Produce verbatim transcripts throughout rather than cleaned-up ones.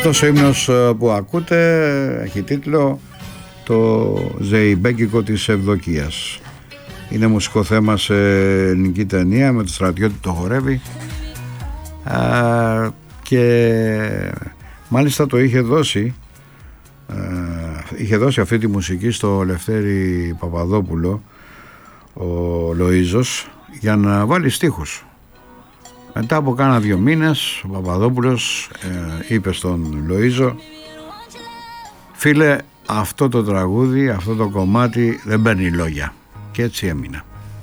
Αυτός ο ύμνος που ακούτε έχει τίτλο «Το Ζεϊμπέκικο της Ευδοκίας». Είναι μουσικό θέμα σε ελληνική ταινία με το στρατιώτη το χορεύει, α, και μάλιστα το είχε δώσει α, είχε δώσει αυτή τη μουσική στο Λευτέρη Παπαδόπουλο ο Λοΐζος για να βάλει στίχους. Μετά από κάνα δύο μήνες ο Παπαδόπουλος ε, είπε στον Λοΐζο: «Φίλε, αυτό το τραγούδι, αυτό το κομμάτι δεν παίρνει λόγια». Και έτσι έμεινα.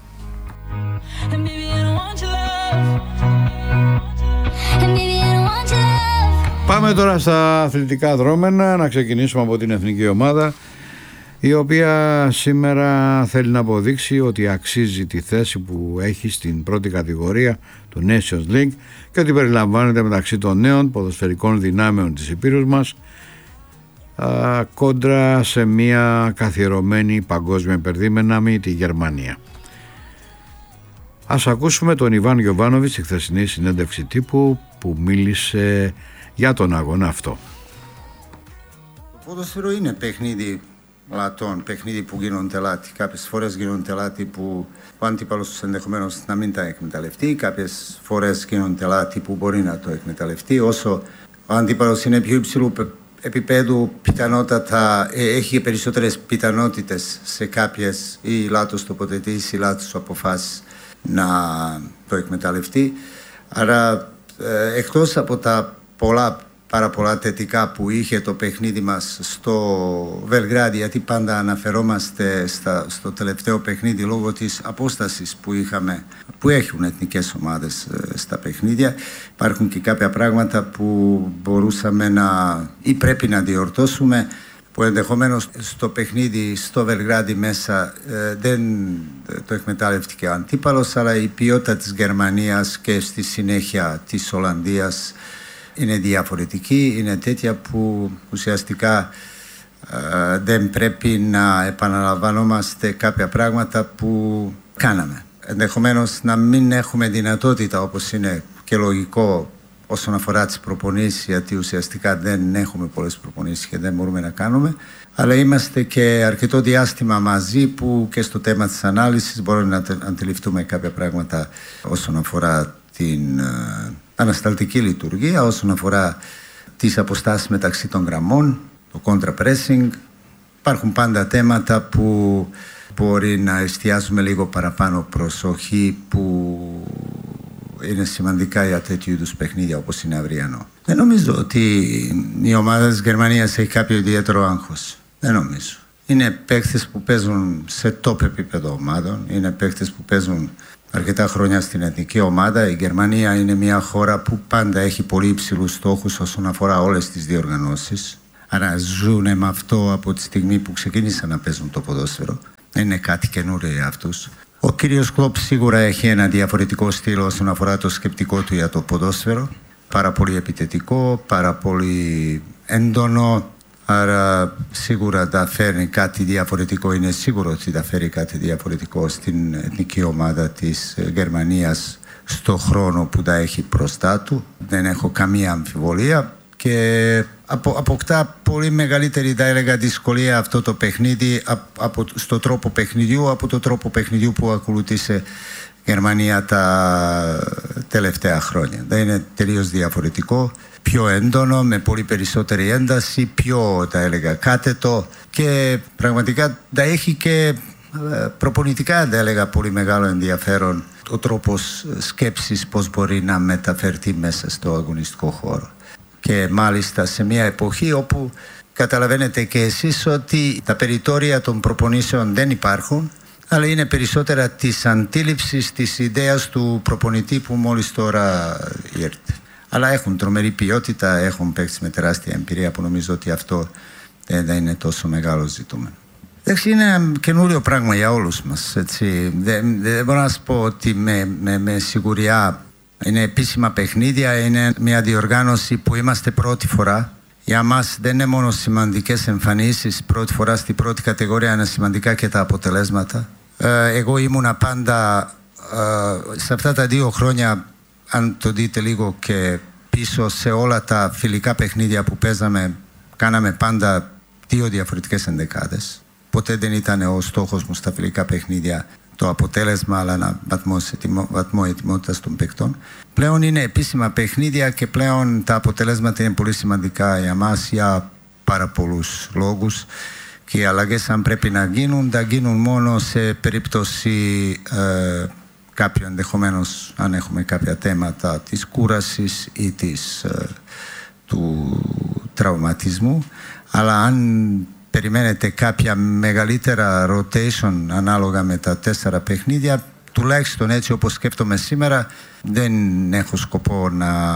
Πάμε τώρα στα αθλητικά δρόμενα, να ξεκινήσουμε από την εθνική ομάδα, η οποία σήμερα θέλει να αποδείξει ότι αξίζει τη θέση που έχει στην πρώτη κατηγορία του Nations League και ότι περιλαμβάνεται μεταξύ των νέων ποδοσφαιρικών δυνάμεων της Υπήρους μας, α, κόντρα σε μια καθιερωμένη παγκόσμια υπερδύναμη, τη Γερμανία. Ας ακούσουμε τον Ιβάν Γιοβάνοβιτς στη χθεσινή συνέντευξη τύπου που μίλησε για τον αγώνα αυτό. Το ποδόσφαιρο είναι παιχνίδι λατών, παιχνίδι που γίνονται λάθη. Κάποιες φορές γίνονται λάθη που ο αντίπαλος ενδεχομένως να μην τα εκμεταλλευτεί, κάποιες φορές γίνονται λάθη που μπορεί να το εκμεταλλευτεί. Όσο ο αντίπαλος είναι πιο υψηλού επίπεδου, πιθανότατα έχει περισσότερες πιθανότητες σε κάποιες ή λάθος τοποθετήσεις ή λάθος αποφάσεις να το εκμεταλλευτεί. Άρα ε, εκτός από τα πολλά, πάρα πολλά θετικά που είχε το παιχνίδι μας στο Βελγράδι, γιατί πάντα αναφερόμαστε στα, στο τελευταίο παιχνίδι λόγω της απόστασης που είχαμε, που έχουν εθνικές ομάδες ε, στα παιχνίδια, υπάρχουν και κάποια πράγματα που μπορούσαμε να ή πρέπει να διορθώσουμε, που ενδεχομένως στο παιχνίδι στο Βελγράδι μέσα ε, δεν το εκμετάλλευτηκε ο αντίπαλος, αλλά η ποιότητα της Γερμανίας και στη συνέχεια της Ολλανδίας είναι διαφορετική, είναι τέτοια που ουσιαστικά ε, δεν πρέπει να επαναλαμβανόμαστε κάποια πράγματα που κάναμε. Ενδεχομένως να μην έχουμε δυνατότητα, όπως είναι και λογικό, όσον αφορά τις προπονήσεις, γιατί ουσιαστικά δεν έχουμε πολλές προπονήσεις και δεν μπορούμε να κάνουμε, αλλά είμαστε και αρκετό διάστημα μαζί που και στο θέμα της ανάλυσης μπορούμε να αντιληφθούμε κάποια πράγματα όσον αφορά την uh, ανασταλτική λειτουργία, όσον αφορά τις αποστάσεις μεταξύ των γραμμών, το contra-pressing. Υπάρχουν πάντα θέματα που μπορεί να εστιάσουμε λίγο παραπάνω προσοχή, που είναι σημαντικά για τέτοιου είδους παιχνίδια όπως είναι αυριανό. Δεν νομίζω ότι η ομάδα της Γερμανίας έχει κάποιο ιδιαίτερο άγχος. Δεν νομίζω. Είναι παίκτες που παίζουν σε top επίπεδο ομάδων, είναι παίκτες που παίζουν αρκετά χρόνια στην εθνική ομάδα. Η Γερμανία είναι μια χώρα που πάντα έχει πολύ υψηλούς στόχους όσον αφορά όλες τις διοργανώσεις. Άρα ζουν με αυτό από τη στιγμή που ξεκίνησαν να παίζουν το ποδόσφαιρο. Δεν είναι κάτι καινούριο για αυτούς. Ο κύριος Κλοπ σίγουρα έχει ένα διαφορετικό στυλ όσον αφορά το σκεπτικό του για το ποδόσφαιρο. Πάρα πολύ επιτετικό, πάρα πολύ έντονο. Άρα σίγουρα θα φέρνει κάτι διαφορετικό, είναι σίγουρο ότι θα φέρει κάτι διαφορετικό στην εθνική ομάδα της Γερμανίας στο χρόνο που θα έχει μπροστά του. Δεν έχω καμία αμφιβολία και απο, αποκτά πολύ μεγαλύτερη, θα έλεγα, δυσκολία αυτό το παιχνίδι από, στο τρόπο παιχνιδιού από το τρόπο παιχνιδιού που ακολούθησε η Γερμανία τα τελευταία χρόνια. Δεν είναι τελείως διαφορετικό, πιο έντονο, με πολύ περισσότερη ένταση, πιο, θα έλεγα, κάθετο και πραγματικά θα έχει και προπονητικά, θα έλεγα, πολύ μεγάλο ενδιαφέρον ο τρόπος σκέψης πώς μπορεί να μεταφερθεί μέσα στο αγωνιστικό χώρο. Και μάλιστα σε μια εποχή όπου καταλαβαίνετε και εσείς ότι τα περιθώρια των προπονήσεων δεν υπάρχουν, αλλά είναι περισσότερα της αντίληψης της ιδέας του προπονητή που μόλις τώρα ήρθε. Αλλά έχουν τρομερή ποιότητα, έχουν παίξει με τεράστια εμπειρία, που νομίζω ότι αυτό δεν είναι τόσο μεγάλο ζητούμενο. Εντάξει, είναι ένα καινούριο πράγμα για όλους μας. Έτσι. Δεν, δεν μπορώ να σας πω ότι με, με, με σιγουριά είναι επίσημα παιχνίδια, είναι μια διοργάνωση που είμαστε πρώτη φορά. Για μας δεν είναι μόνο σημαντικές εμφανίσεις, πρώτη φορά στην πρώτη κατηγορία, είναι σημαντικά και τα αποτελέσματα. Ε, εγώ ήμουνα πάντα ε, σε αυτά τα δύο χρόνια, αν το δείτε λίγο και πίσω σε όλα τα φιλικά παιχνίδια που παίζαμε, κάναμε πάντα δύο διαφορετικές ενδεκάδες. Ποτέ δεν ήταν ο στόχος μου στα φιλικά παιχνίδια το αποτέλεσμα, αλλά ένα βαθμό ετοιμότητας των παικτών. Πλέον είναι επίσημα παιχνίδια και πλέον τα αποτελέσματα είναι πολύ σημαντικά για μας για πάρα πολλούς λόγους. Και οι αλλαγές, αν πρέπει να γίνουν, θα γίνουν μόνο σε περίπτωση ε, κάποιο ενδεχομένως, αν έχουμε κάποια θέματα της κούρασης ή της, ε, του τραυματισμού. Αλλά αν περιμένετε κάποια μεγαλύτερα rotation ανάλογα με τα τέσσερα παιχνίδια, τουλάχιστον έτσι όπως σκέφτομαι σήμερα, δεν έχω σκοπό να,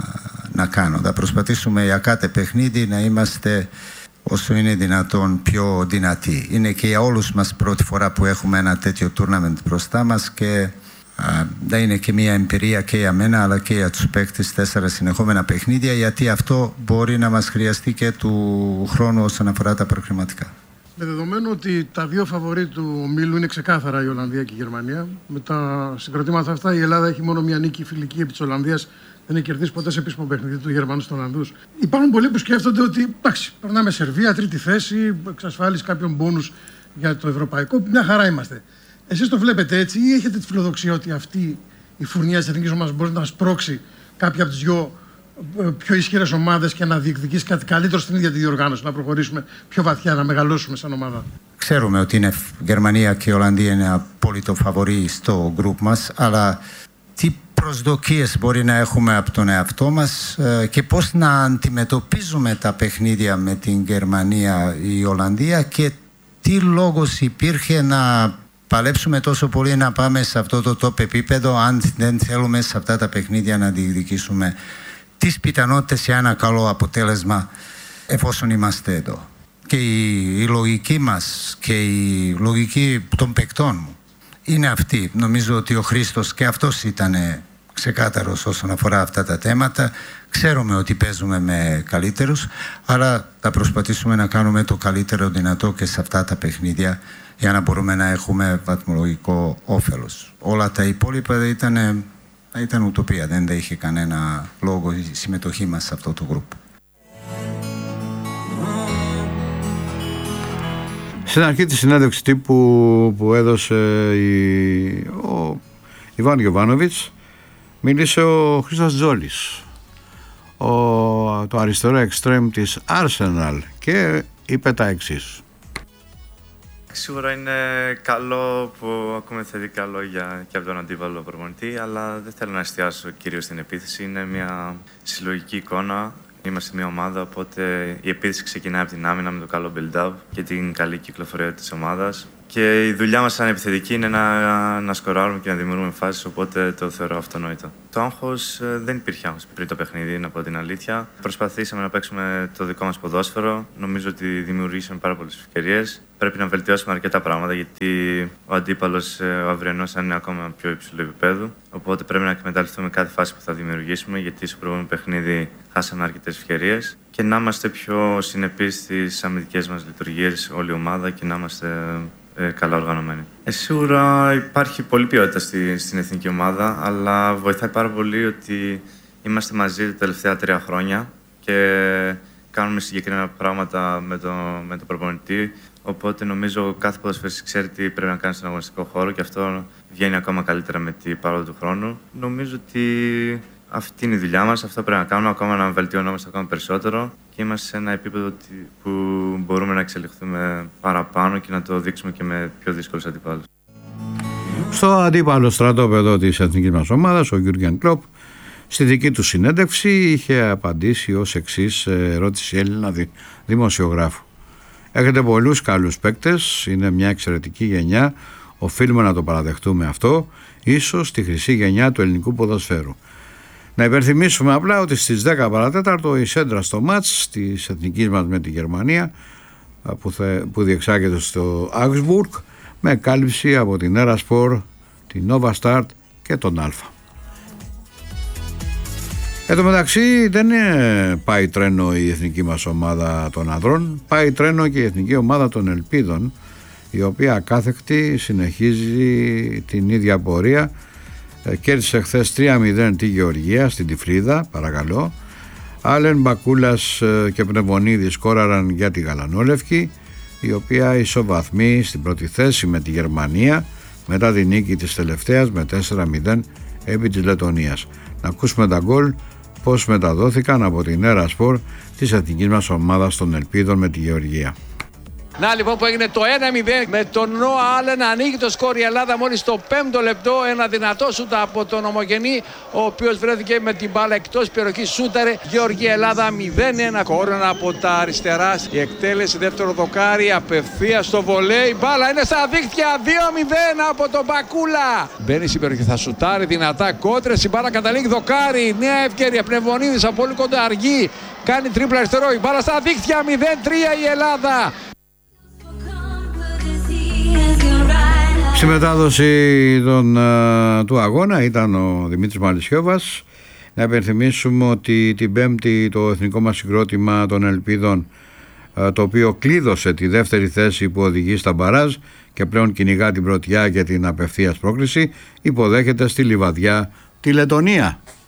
να κάνω. Θα προσπαθήσουμε για κάθε παιχνίδι να είμαστε όσο είναι δυνατόν πιο δυνατοί. Είναι και για όλους μας πρώτη φορά που έχουμε ένα τέτοιο tournament μπροστά μας και δεν είναι και μια εμπειρία και για μένα αλλά και για τους παίκτες, τέσσερα συνεχόμενα παιχνίδια, γιατί αυτό μπορεί να μας χρειαστεί και του χρόνου όσον αφορά τα προκριματικά. Με δεδομένο ότι τα δύο φαβορί του ομίλου είναι ξεκάθαρα η Ολλανδία και η Γερμανία, με τα συγκροτήματα αυτά η Ελλάδα έχει μόνο μια νίκη φιλική επί της Ολλανδίας, δεν έχει κερδίσει ποτέ σε επίσημο παιχνίδι του Γερμανού στους Ολλανδούς. Υπάρχουν πολλοί που σκέφτονται ότι εντάξει, περνάμε Σερβία, τρίτη θέση, εξασφάλιση κάποιων μπόνους για το ευρωπαϊκό, μια χαρά είμαστε. Εσείς το βλέπετε έτσι ή έχετε τη φιλοδοξία ότι αυτή η φουρνιά της εθνικής ομάδας μπορεί να σπρώξει κάποια από τις δυο πιο ισχυρές ομάδες και να διεκδικήσει κάτι καλύτερο στην ίδια τη διοργάνωση, να προχωρήσουμε πιο βαθιά, να μεγαλώσουμε σαν ομάδα? Ξέρουμε ότι είναι Γερμανία και η Ολλανδία είναι απόλυτο φαβορί στο γκρουπ μας, αλλά τι προσδοκίες μπορεί να έχουμε από τον εαυτό μας και πώς να αντιμετωπίζουμε τα παιχνίδια με την Γερμανία ή η Ολλανδία και τι λόγος υπήρχε να παλέψουμε τόσο πολύ να πάμε σε αυτό το top επίπεδο αν δεν θέλουμε σε αυτά τα παιχνίδια να διεκδικήσουμε τις πιθανότητες για ένα καλό αποτέλεσμα εφόσον είμαστε εδώ. Και η, η λογική μας και η λογική των παικτών μου είναι αυτή. Νομίζω ότι ο Χρήστος και αυτός ήταν ξεκάθαρος όσον αφορά αυτά τα θέματα. Ξέρουμε ότι παίζουμε με καλύτερους, αλλά θα προσπαθήσουμε να κάνουμε το καλύτερο δυνατό και σε αυτά τα παιχνίδια για να μπορούμε να έχουμε βαθμολογικό όφελος. Όλα τα υπόλοιπα ήταν, ήταν ουτοπία, δεν είχε κανένα λόγο η συμμετοχή μας σε αυτό το γκρουπ. Στην αρχή της συνέντευξης τύπου που έδωσε η, ο Ιβάν Γιοβάνοβιτς, μίλησε ο Χρήστος Τζόλης, ο, το αριστερό εξτρέμ της Arsenal, και είπε τα εξής. Σίγουρα είναι καλό που ακούμε θετικά λόγια και από τον αντίπαλο προπονητή, αλλά δεν θέλω να εστιάσω κυρίως στην επίθεση. Είναι μια συλλογική εικόνα. Είμαστε μια ομάδα, οπότε η επίθεση ξεκινάει από την άμυνα με το καλό build-up και την καλή κυκλοφορία της ομάδας. Και η δουλειά μας σαν επιθετική είναι να, να σκοράρουμε και να δημιουργούμε φάσεις, οπότε το θεωρώ αυτονόητο. Το άγχος, δεν υπήρχε άγχος πριν το παιχνίδι, να πω την αλήθεια. Προσπαθήσαμε να παίξουμε το δικό μας ποδόσφαιρο. Νομίζω ότι δημιουργήσαμε πάρα πολλές ευκαιρίες. Πρέπει να βελτιώσουμε αρκετά πράγματα, γιατί ο αντίπαλος, ο αυριανός, είναι ακόμα πιο υψηλό επίπεδο. Οπότε πρέπει να εκμεταλλευτούμε κάθε φάση που θα δημιουργήσουμε, γιατί στο προηγούμενο παιχνίδι χάσαμε αρκετές ευκαιρίες. Και να είμαστε πιο συνεπείς στις αμυντικές μας λειτουργίες, όλη η ομάδα, και να είμαστε ε, καλά οργανωμένοι. Ε, σίγουρα υπάρχει πολλή ποιότητα στη, στην εθνική ομάδα, αλλά βοηθάει πάρα πολύ ότι είμαστε μαζί τα τελευταία τρία χρόνια και κάνουμε συγκεκριμένα πράγματα με τον με το προπονητή. Οπότε νομίζω κάθε ποδοσφαιριστής ξέρει τι πρέπει να κάνει στον αγωνιστικό χώρο και αυτό βγαίνει ακόμα καλύτερα με την πάροδο του χρόνου. Νομίζω ότι αυτή είναι η δουλειά μας, αυτό πρέπει να κάνουμε, ακόμα να βελτιωνόμαστε ακόμα περισσότερο και είμαστε σε ένα επίπεδο που μπορούμε να εξελιχθούμε παραπάνω και να το δείξουμε και με πιο δύσκολους αντιπάλους. Στο αντίπαλο στρατόπεδο της εθνικής μας ομάδας, ο Γιούργεν Κλοπ, στη δική του συνέντευξη είχε απαντήσει ως εξής ερώτηση Έλληνα δημοσιογράφου. Έχετε πολλούς καλούς παίκτες, είναι μια εξαιρετική γενιά, οφείλουμε να το παραδεχτούμε αυτό, ίσως τη χρυσή γενιά του ελληνικού ποδοσφαίρου. Να υπενθυμίσουμε απλά ότι στις δέκα παρατέταρτο η σέντρα στο μάτς της εθνικής μας με τη Γερμανία, που, θε, που διεξάγεται στο Augsburg, με κάλυψη από την Eraspor, την Nova Start και τον Αλφα. Εν τω μεταξύ δεν πάει τρένο η εθνική μας ομάδα των ανδρών, πάει τρένο και η εθνική ομάδα των Ελπίδων, η οποία ακάθεκτη συνεχίζει την ίδια πορεία κέρδισε χθες τρία μηδέν τη Γεωργία στην Τυφλίδα, παρακαλώ. Άλεν, Μπακούλας και Πνευμονίδης σκόραραν για τη Γαλανόλευκη, η οποία ισοβαθμεί στην πρώτη θέση με τη Γερμανία μετά τη νίκη της τελευταίας με τέσσερα μηδέν επί της Λετωνίας. Να ακούσουμε τα γκολ πώς μεταδόθηκαν από την Έρα Σπορ της εθνικής μας ομάδας των Ελπίδων με τη Γεωργία. Να λοιπόν που έγινε το ένα μηδέν με τον Νόα Άλεν, ανοίγει το σκορ η Ελλάδα μόλις το πέμπτο λεπτό. Ένα δυνατό σούτα από τον Ομογενή, ο οποίος βρέθηκε με την μπάλα εκτός περιοχής, σούταρε. Γεωργία Ελλάδα μηδέν ένα. Κόρνα από τα αριστερά, η εκτέλεση δεύτερο δοκάρι, απευθείας στο βολέι. Μπάλα είναι στα δίχτυα, δύο μηδέν από τον Μπακούλα. Μπαίνει στην περιοχή, θα σουτάρει δυνατά κόντρες, η μπάλα καταλήγει δοκάρι. Νέα ευκαιρία, Πνευμονίδης από πολύ κοντά, αργή. Κάνει τρίπλα αριστερό, η μπάλα στα δίχτυα, μηδέν τρία η Ελλάδα. Στη μετάδοση των, uh, του αγώνα ήταν ο Δημήτρης Μαλισσιώβας. Να υπενθυμίσουμε ότι την Πέμπτη το εθνικό μας συγκρότημα των Ελπίδων, uh, το οποίο κλείδωσε τη δεύτερη θέση που οδηγεί στα μπαράζ και πλέον κυνηγά την πρωτιά για την απευθείας πρόκριση, υποδέχεται στη Λιβαδιά τη Λετωνία.